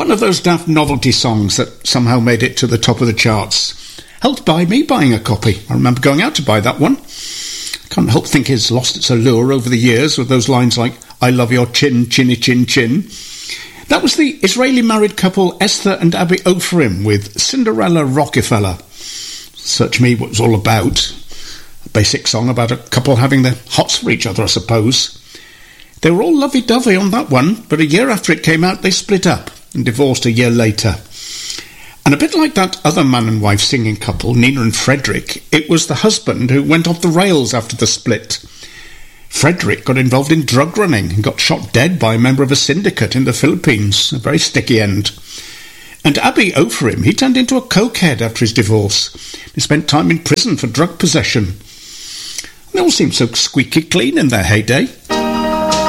One of those daft novelty songs that somehow made it to the top of the charts. Helped by me buying a copy. I remember going out to buy that one. I can't help think it's lost its allure over the years with those lines like, I love your chin, chinny chin chin. That was the Israeli married couple Esther and Abby Ophrim with Cinderella Rockefeller. Search me what it was all about. A basic song about a couple having their hots for each other, I suppose. They were all lovey-dovey on that one, but a year after it came out, they split up and divorced a year later. And a bit like that other man and wife singing couple, Nina and Frederick, it was the husband who went off the rails after the split. Frederick got involved in drug running and got shot dead by a member of a syndicate in the Philippines, a very sticky end. And Abby Ophrim, he turned into a cokehead after his divorce. He spent time in prison for drug possession. They all seemed so squeaky clean in their heyday.